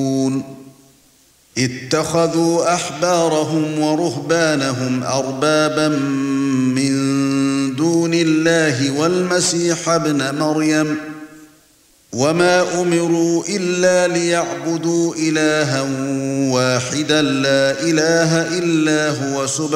اتخذوا أحبارهم ورهبانهم أربابا من دون الله والمسيح ابن مريم وما أمروا إلا ليعبدوا إلها واحدا لا إله إلا هو